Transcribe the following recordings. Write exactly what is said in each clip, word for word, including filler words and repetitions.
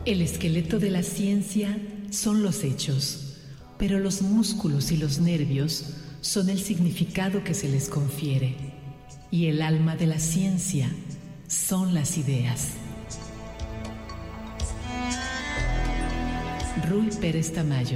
El esqueleto de la ciencia son los hechos, pero los músculos y los nervios son el significado que se les confiere, y el alma de la ciencia son las ideas. Rui Pérez Tamayo.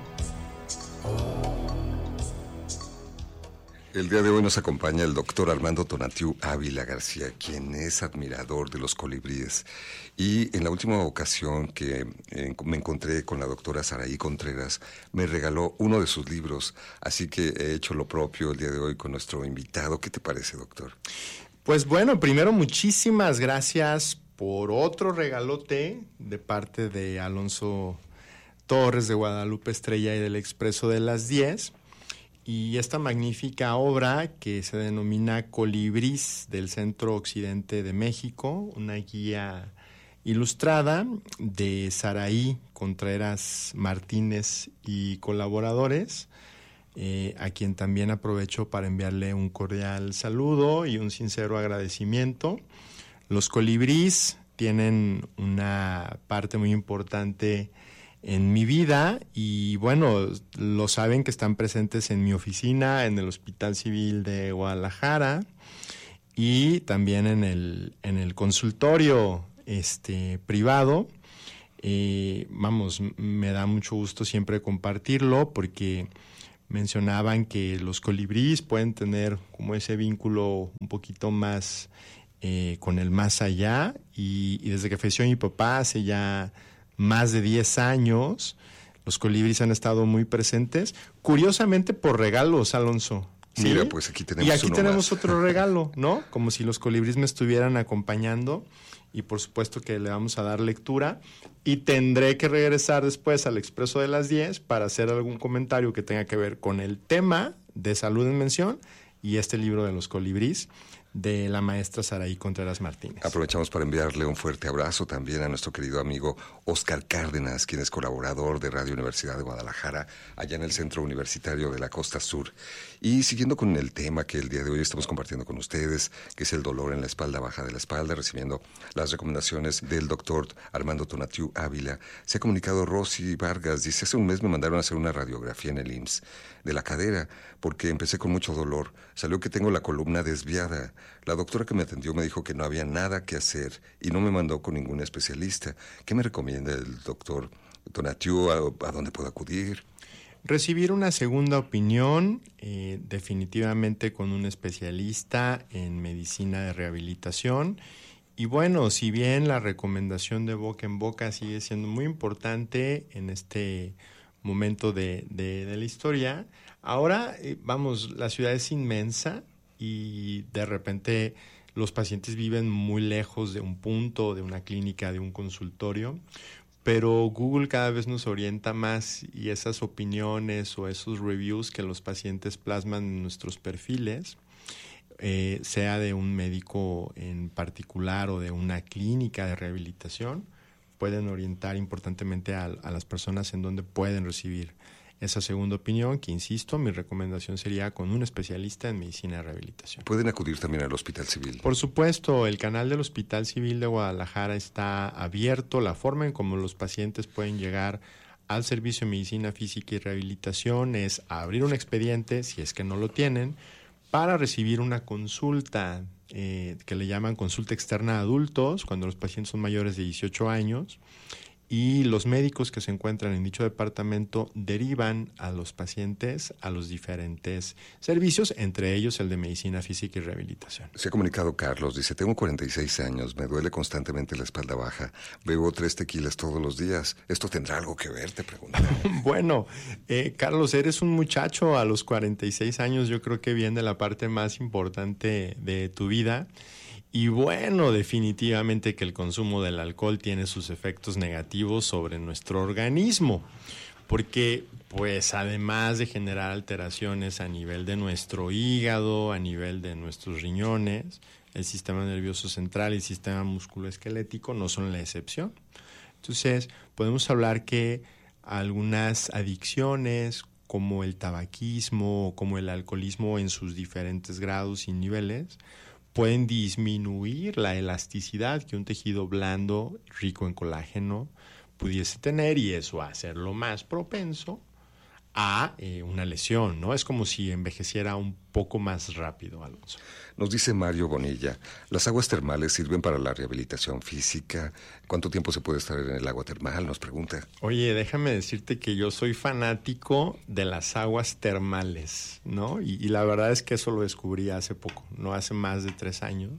El día de hoy nos acompaña el doctor Armando Tonatiuh Ávila García, quien es admirador de los colibríes. Y en la última ocasión que eh, me encontré con la doctora Saraí Contreras, me regaló uno de sus libros, así que he hecho lo propio el día de hoy con nuestro invitado. ¿Qué te parece, doctor? Pues bueno, primero muchísimas gracias por otro regalote de parte de Alonso Torres, de Guadalupe Estrella y del Expreso de las diez. Y esta magnífica obra que se denomina Colibrís del Centro Occidente de México, una guía ilustrada de Saraí Contreras Martínez y colaboradores, eh, a quien también aprovecho para enviarle un cordial saludo y un sincero agradecimiento. Los colibrís tienen una parte muy importante en mi vida y bueno, lo saben que están presentes en mi oficina, en el Hospital Civil de Guadalajara y también en el, en el consultorio este, privado. Eh, vamos, me da mucho gusto siempre compartirlo porque mencionaban que los colibríes pueden tener como ese vínculo un poquito más eh, con el más allá y, y desde que falleció mi papá hace ya más de diez años, los colibríes han estado muy presentes, curiosamente por regalos, Alonso. ¿Sí? Mira, pues aquí tenemos Y aquí uno tenemos más. otro regalo, ¿no? Como si los colibríes me estuvieran acompañando y por supuesto que le vamos a dar lectura y tendré que regresar después al Expreso de las diez para hacer algún comentario que tenga que ver con el tema de salud en mención y este libro de los colibríes de la maestra Saraí Contreras Martínez. Aprovechamos para enviarle un fuerte abrazo también a nuestro querido amigo Oscar Cárdenas, quien es colaborador de Radio Universidad de Guadalajara, allá en el Centro Universitario de la Costa Sur. Y siguiendo con el tema que el día de hoy estamos compartiendo con ustedes, que es el dolor en la espalda baja de la espalda, recibiendo las recomendaciones del doctor Armando Tonatiuh Ávila, se ha comunicado Rosy Vargas, dice, hace un mes me mandaron a hacer una radiografía en el I M S S de la cadera, porque empecé con mucho dolor, salió que tengo la columna desviada. La doctora que me atendió me dijo que no había nada que hacer y no me mandó con ningún especialista. ¿Qué me recomienda el doctor Tonatiuh? ¿A, a dónde puedo acudir? Recibir una segunda opinión, eh, definitivamente con un especialista en medicina de rehabilitación. Y bueno, si bien la recomendación de boca en boca sigue siendo muy importante en este momento de, de, de la historia, ahora, eh, vamos, la ciudad es inmensa y de repente los pacientes viven muy lejos de un punto, de una clínica, de un consultorio, pero Google cada vez nos orienta más y esas opiniones o esos reviews que los pacientes plasman en nuestros perfiles, eh, sea de un médico en particular o de una clínica de rehabilitación, pueden orientar importantemente a, a las personas en donde pueden recibir esa segunda opinión, que insisto, mi recomendación sería con un especialista en medicina de rehabilitación. ¿Pueden acudir también al Hospital Civil? Por supuesto, el canal del Hospital Civil de Guadalajara está abierto. La forma en cómo los pacientes pueden llegar al servicio de medicina física y rehabilitación es abrir un expediente, si es que no lo tienen, para recibir una consulta eh, que le llaman consulta externa a adultos, cuando los pacientes son mayores de dieciocho años, y los médicos que se encuentran en dicho departamento derivan a los pacientes a los diferentes servicios, entre ellos el de medicina física y rehabilitación. Se ha comunicado Carlos, dice, tengo cuarenta y seis años, me duele constantemente la espalda baja, bebo tres tequilas todos los días. ¿Esto tendrá algo que ver? Te pregunto. Bueno, eh, Carlos, eres un muchacho a los cuarenta y seis años, yo creo que viene la parte más importante de tu vida. Y bueno, definitivamente que el consumo del alcohol tiene sus efectos negativos sobre nuestro organismo, porque pues además de generar alteraciones a nivel de nuestro hígado, a nivel de nuestros riñones, el sistema nervioso central y el sistema musculoesquelético no son la excepción. Entonces, podemos hablar que algunas adicciones como el tabaquismo o como el alcoholismo en sus diferentes grados y niveles pueden disminuir la elasticidad que un tejido blando, rico en colágeno, pudiese tener, y eso hacerlo más propenso a eh, una lesión, ¿no? Es como si envejeciera un poco más rápido, Alonso. Nos dice Mario Bonilla, ¿las aguas termales sirven para la rehabilitación física? ¿Cuánto tiempo se puede estar en el agua termal? Nos pregunta. Oye, déjame decirte que yo soy fanático de las aguas termales, ¿no? Y, y la verdad es que eso lo descubrí hace poco, no hace más de tres años.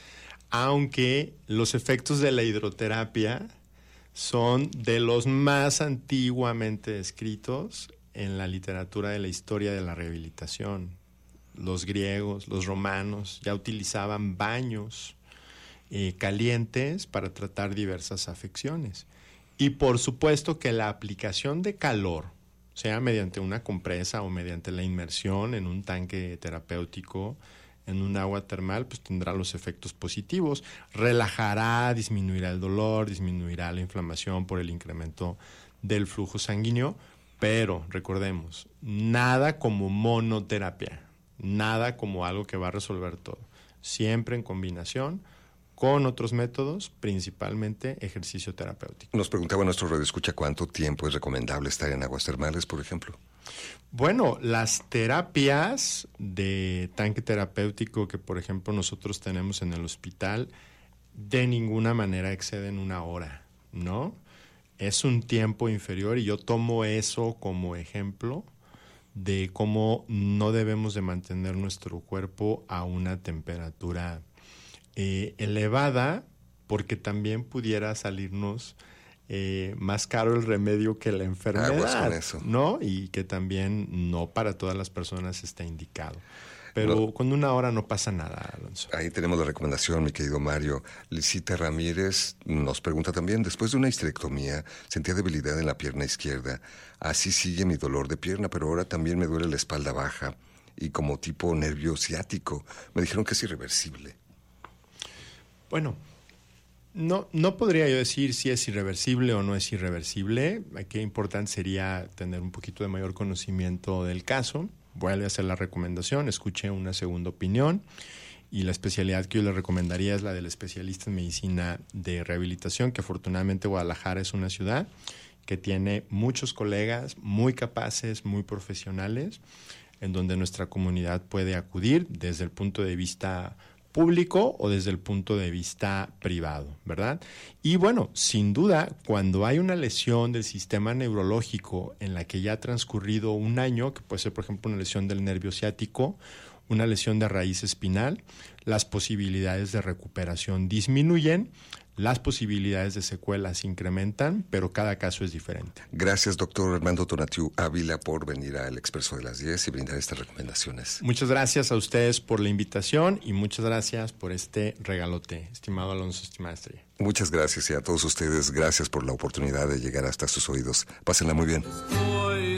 Aunque los efectos de la hidroterapia son de los más antiguamente descritos en la literatura de la historia de la rehabilitación. Los griegos, los romanos ya utilizaban baños eh, calientes para tratar diversas afecciones. Y por supuesto que la aplicación de calor, sea mediante una compresa o mediante la inmersión en un tanque terapéutico, en un agua termal, pues tendrá los efectos positivos. Relajará, disminuirá el dolor, disminuirá la inflamación por el incremento del flujo sanguíneo. Pero recordemos, nada como monoterapia, nada como algo que va a resolver todo. Siempre en combinación con otros métodos, principalmente ejercicio terapéutico. Nos preguntaba nuestro radioescucha cuánto tiempo es recomendable estar en aguas termales, por ejemplo. Bueno, las terapias de tanque terapéutico que, por ejemplo, nosotros tenemos en el hospital, de ninguna manera exceden una hora, ¿no? Es un tiempo inferior y yo tomo eso como ejemplo de cómo no debemos de mantener nuestro cuerpo a una temperatura eh, elevada, porque también pudiera salirnos eh, más caro el remedio que la enfermedad. Aguas con eso. ¿No? Y que también no para todas las personas está indicado. Pero no, con una hora no pasa nada, Alonso. Ahí tenemos la recomendación, mi querido Mario. Lisita Ramírez nos pregunta también, después de una histerectomía, sentía debilidad en la pierna izquierda. Así sigue mi dolor de pierna, pero ahora también me duele la espalda baja y como tipo nervio ciático. Me dijeron que es irreversible. Bueno, no, no podría yo decir si es irreversible o no es irreversible. Aquí importante sería tener un poquito de mayor conocimiento del caso. Vuelve a hacer la recomendación, escuche una segunda opinión, y la especialidad que yo le recomendaría es la del especialista en medicina de rehabilitación, que afortunadamente Guadalajara es una ciudad que tiene muchos colegas muy capaces, muy profesionales, en donde nuestra comunidad puede acudir desde el punto de vista público o desde el punto de vista privado, ¿verdad? Y bueno, sin duda, cuando hay una lesión del sistema neurológico en la que ya ha transcurrido un año, que puede ser, por ejemplo, una lesión del nervio ciático, una lesión de raíz espinal, las posibilidades de recuperación disminuyen, las posibilidades de secuelas incrementan, pero cada caso es diferente. Gracias, doctor Armando Tonatiuh Ávila, por venir a El Expreso de las diez y brindar estas recomendaciones. Muchas gracias a ustedes por la invitación y muchas gracias por este regalote, estimado Alonso, estimada Estrella. Muchas gracias, y a todos ustedes, gracias por la oportunidad de llegar hasta sus oídos. Pásenla muy bien.